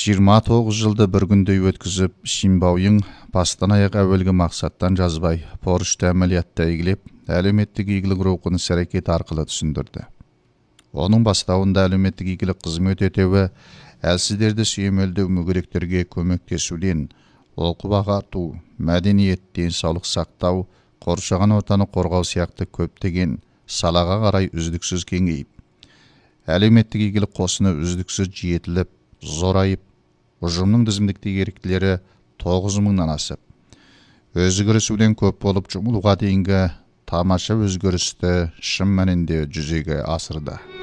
29 жылды бір күндей өткізіп, Шимбауйың бастан аяқ әуелгі мақсаттан жазбай, Поршты әмәлиятта игілеп, әлеуметтік игілік рухын іс-әрекет арқылы түсіндірді. Оның бастауында әлеуметтік игілік қызмет етуі, әлсіздерді сүйемелдеу, мүгедектерге көмектесуден, оқып ағарту, мәдениет, денсаулық сақтау, қоршаған ортаны қорғау сияқты көптеген салаға қарай үздіксіз кеңейіп, әлеуметтік игілік қосыны үздіксіз жетіліп, зорайып, ұжымның тізімдіктегі еріктілері 9 мыңнан асып, өзгерісуден көп болып жұмылуға дейінгі тамаша өзгерісті шын мәнінде жүзеге асырды.